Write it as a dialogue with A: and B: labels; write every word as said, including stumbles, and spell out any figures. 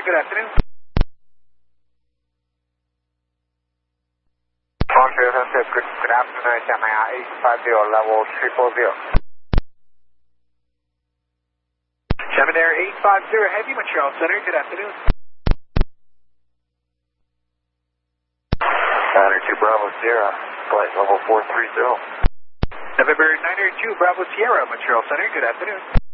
A: good afternoon.
B: Montreal Sunset, good, good afternoon, Shanghai eight five zero, level three four zero.
A: Seven Air eight five zero Heavy, Montreal Center, good afternoon.
B: nine two Bravo Sierra, flight level four three zero.
A: November nine two Bravo Sierra, Montreal Center, good afternoon.